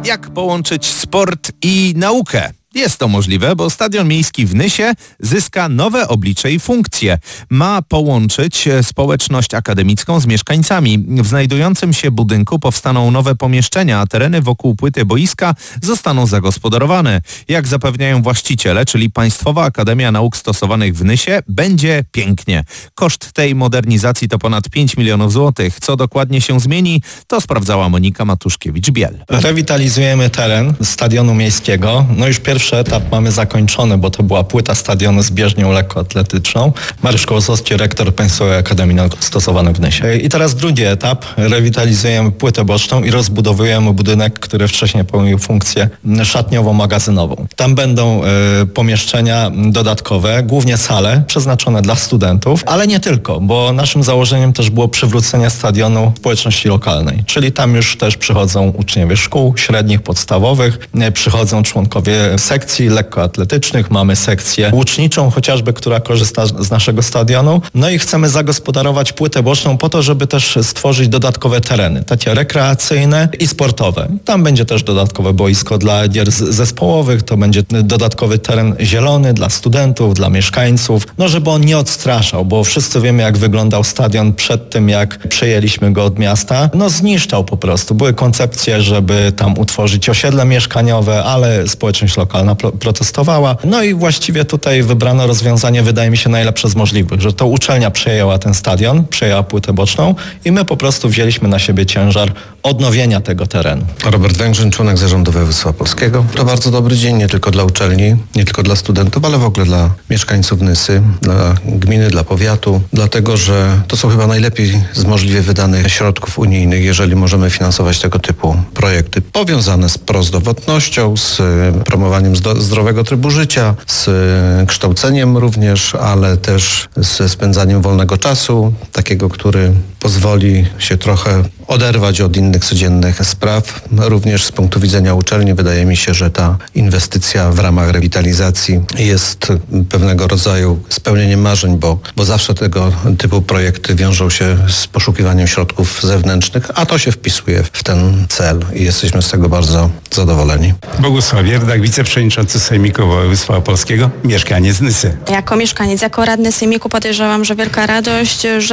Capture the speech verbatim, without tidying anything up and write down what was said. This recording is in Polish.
Jak połączyć sport i naukę? Jest to możliwe, bo Stadion Miejski w Nysie zyska nowe oblicze i funkcje. Ma połączyć społeczność akademicką z mieszkańcami. W znajdującym się budynku powstaną nowe pomieszczenia, a tereny wokół płyty boiska zostaną zagospodarowane. Jak zapewniają właściciele, czyli Państwowa Akademia Nauk Stosowanych w Nysie, będzie pięknie. Koszt tej modernizacji to ponad pięć milionów złotych. Co dokładnie się zmieni, to sprawdzała Monika Matuszkiewicz-Biel. Rewitalizujemy teren Stadionu Miejskiego. No już pierwszy Pierwszy etap mamy zakończony, bo to była płyta stadionu z bieżnią lekkoatletyczną. Mariusz Kołosowski, rektor Państwowej Akademii Nauk Stosowanych w Nysie. I teraz drugi etap. Rewitalizujemy płytę boczną i rozbudowujemy budynek, który wcześniej pełnił funkcję szatniowo-magazynową. Tam będą y, pomieszczenia dodatkowe, głównie sale przeznaczone dla studentów, ale nie tylko, bo naszym założeniem też było przywrócenie stadionu społeczności lokalnej. Czyli tam już też przychodzą uczniowie szkół średnich, podstawowych, y, przychodzą członkowie sekcji lekkoatletycznych, mamy sekcję łuczniczą chociażby, która korzysta z naszego stadionu. No i chcemy zagospodarować płytę boczną po to, żeby też stworzyć dodatkowe tereny, takie rekreacyjne i sportowe. Tam będzie też dodatkowe boisko dla gier zespołowych, to będzie dodatkowy teren zielony dla studentów, dla mieszkańców, no żeby on nie odstraszał, bo wszyscy wiemy, jak wyglądał stadion przed tym, jak przejęliśmy go od miasta. No zniszczał po prostu. Były koncepcje, żeby tam utworzyć osiedle mieszkaniowe, ale społeczność lokalna protestowała. No i właściwie tutaj wybrano rozwiązanie, wydaje mi się, najlepsze z możliwych, że to uczelnia przejęła ten stadion, przejęła płytę boczną i my po prostu wzięliśmy na siebie ciężar odnowienia tego terenu. Robert Węgrzyn, członek Zarządu Województwa Opolskiego. To bardzo dobry dzień nie tylko dla uczelni, nie tylko dla studentów, ale w ogóle dla mieszkańców Nysy, dla gminy, dla powiatu, dlatego że to są chyba najlepiej z możliwie wydanych środków unijnych, jeżeli możemy finansować tego typu projekty powiązane z prozdrowotnością, z promowaniem zdrowego trybu życia, z kształceniem również, ale też ze spędzaniem wolnego czasu, takiego, który pozwoli się trochę oderwać od innych codziennych spraw. Również z punktu widzenia uczelni wydaje mi się, że ta inwestycja w ramach rewitalizacji jest pewnego rodzaju spełnieniem marzeń, bo, bo zawsze tego typu projekty wiążą się z poszukiwaniem środków zewnętrznych, a to się wpisuje w ten cel i jesteśmy z tego bardzo zadowoleni. Bogusław Wierdak, wiceprzewodniczący Sejmiku Województwa Opolskiego, mieszkaniec Nysy. Jako mieszkaniec, jako radny Sejmiku podejrzewam, że wielka radość, że